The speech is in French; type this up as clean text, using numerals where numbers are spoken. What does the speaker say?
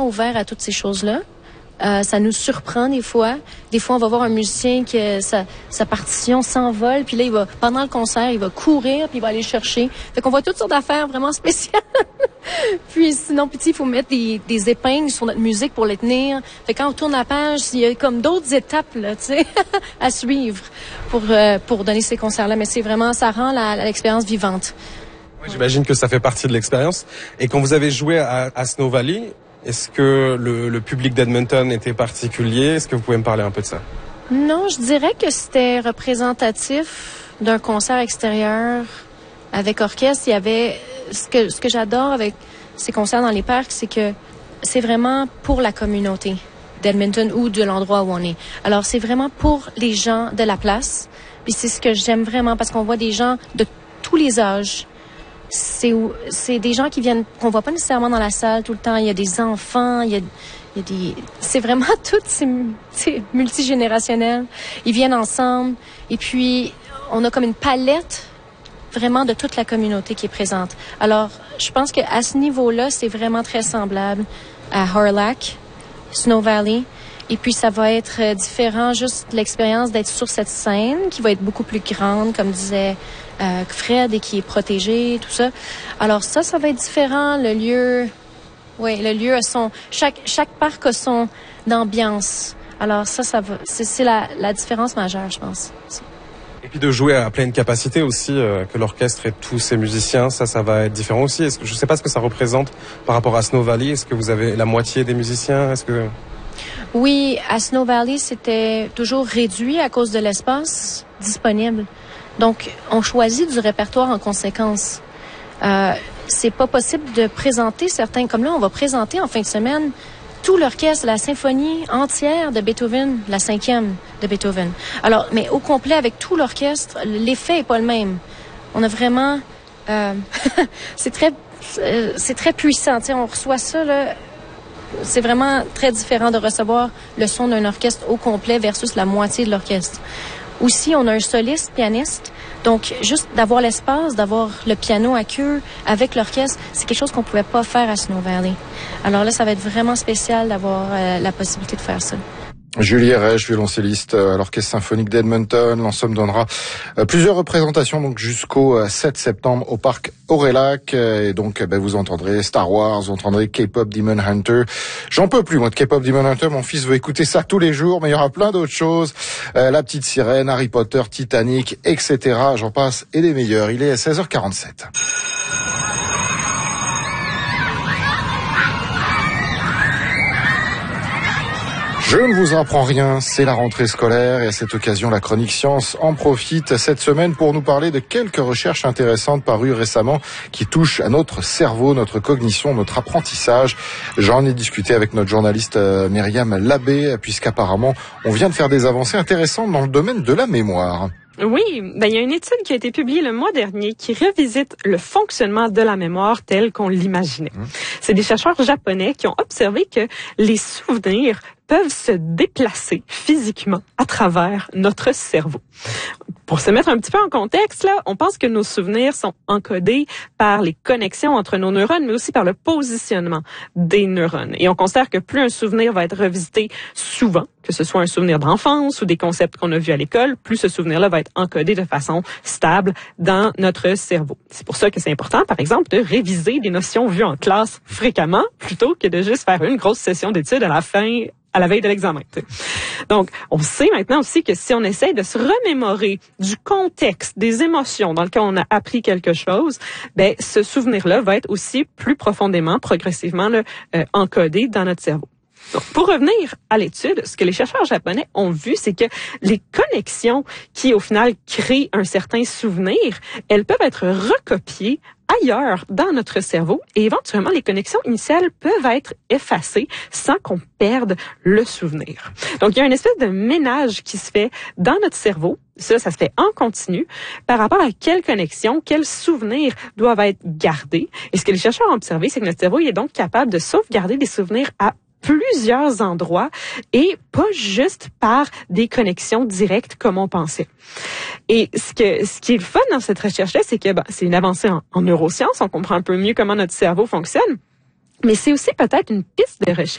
ouvert à toutes ces choses-là. Ça nous surprend des fois. Des fois, on va voir un musicien que sa partition s'envole, puis là, pendant le concert, il va courir, puis il va aller chercher. Fait qu'on voit toutes sortes d'affaires vraiment spéciales. Puis sinon, il faut mettre des épingles sur notre musique pour les tenir. Fait quand on tourne la page, il y a comme d'autres étapes là, tu sais, à suivre pour donner ces concerts-là. Mais c'est vraiment, ça rend l'expérience vivante. Oui, j'imagine que ça fait partie de l'expérience. Et quand vous avez joué à Snow Valley, est-ce que le public d'Edmonton était particulier? Est-ce que vous pouvez me parler un peu de ça? Non, je dirais que c'était représentatif d'un concert extérieur avec orchestre. Il y avait ce que j'adore avec ces concerts dans les parcs, c'est que c'est vraiment pour la communauté d'Edmonton ou de l'endroit où on est. Alors, c'est vraiment pour les gens de la place. Puis c'est ce que j'aime vraiment parce qu'on voit des gens de tous les âges. C'est des gens qui viennent, qu'on voit pas nécessairement dans la salle tout le temps. Il y a des enfants, c'est vraiment tout, c'est multigénérationnel. Ils viennent ensemble. Et puis, on a comme une palette vraiment de toute la communauté qui est présente. Alors, je pense qu'à ce niveau-là, c'est vraiment très semblable à Hawrelak, Snow Valley. Et puis, ça va être différent, juste l'expérience d'être sur cette scène qui va être beaucoup plus grande, comme disait Fred, et qui est protégée, tout ça. Alors ça va être différent. Le lieu a chaque parc a son ambiance. Alors ça va, c'est la différence majeure, je pense. Et puis de jouer à pleine capacité aussi, que l'orchestre et tous ses musiciens, ça va être différent aussi. Je sais pas ce que ça représente par rapport à Snow Valley. Est-ce que vous avez la moitié des musiciens? Oui, à Snow Valley, c'était toujours réduit à cause de l'espace disponible. Donc, on choisit du répertoire en conséquence. C'est pas possible de présenter certains... Comme là, on va présenter en fin de semaine tout l'orchestre, la symphonie entière de Beethoven, la 5e de Beethoven. Alors, mais au complet, avec tout l'orchestre, l'effet est pas le même. On a vraiment... c'est très puissant. T'sais, on reçoit ça, là... C'est vraiment très différent de recevoir le son d'un orchestre au complet versus la moitié de l'orchestre. Aussi, on a un soliste, pianiste. Donc, juste d'avoir l'espace, d'avoir le piano à queue avec l'orchestre, c'est quelque chose qu'on pouvait pas faire à Snow Valley. Alors là, ça va être vraiment spécial d'avoir la possibilité de faire ça. Julie Erech, violoncelliste à l'Orchestre symphonique d'Edmonton. L'ensemble donnera plusieurs représentations donc jusqu'au 7 septembre au parc Hawrelak. Et donc vous entendrez Star Wars, vous entendrez K-pop Demon Hunter. J'en peux plus moi de K-pop Demon Hunter. Mon fils veut écouter ça tous les jours, mais il y aura plein d'autres choses. La petite sirène, Harry Potter, Titanic, etc. J'en passe et des meilleurs. Il est à 16h47. Je ne vous apprends rien, c'est la rentrée scolaire et à cette occasion, la chronique Science en profite cette semaine pour nous parler de quelques recherches intéressantes parues récemment qui touchent à notre cerveau, notre cognition, notre apprentissage. J'en ai discuté avec notre journaliste Myriam Labbé, puisqu'apparemment, on vient de faire des avancées intéressantes dans le domaine de la mémoire. Oui, il y a une étude qui a été publiée le mois dernier qui revisite le fonctionnement de la mémoire tel qu'on l'imaginait. C'est des chercheurs japonais qui ont observé que les souvenirs peuvent se déplacer physiquement à travers notre cerveau. Pour se mettre un petit peu en contexte, là, on pense que nos souvenirs sont encodés par les connexions entre nos neurones, mais aussi par le positionnement des neurones. Et on considère que plus un souvenir va être revisité souvent, que ce soit un souvenir d'enfance ou des concepts qu'on a vus à l'école, plus ce souvenir-là va être encodé de façon stable dans notre cerveau. C'est pour ça que c'est important, par exemple, de réviser des notions vues en classe fréquemment, plutôt que de juste faire une grosse session d'études à la veille de l'examen. Donc, on sait maintenant aussi que si on essaie de se remémorer du contexte, des émotions dans lequel on a appris quelque chose, ce souvenir-là va être aussi plus profondément, progressivement encodé dans notre cerveau. Donc, pour revenir à l'étude, ce que les chercheurs japonais ont vu, c'est que les connexions qui, au final, créent un certain souvenir, elles peuvent être recopiées ailleurs dans notre cerveau et éventuellement les connexions initiales peuvent être effacées sans qu'on perde le souvenir. Donc, il y a une espèce de ménage qui se fait dans notre cerveau. Ça se fait en continu par rapport à quelles connexions, quels souvenirs doivent être gardés. Et ce que les chercheurs ont observé, c'est que notre cerveau est donc capable de sauvegarder des souvenirs à plusieurs endroits et pas juste par des connexions directes comme on pensait. Et ce qui est le fun dans cette recherche-là, c'est que c'est une avancée en neurosciences, on comprend un peu mieux comment notre cerveau fonctionne, mais c'est aussi peut-être une piste de recherche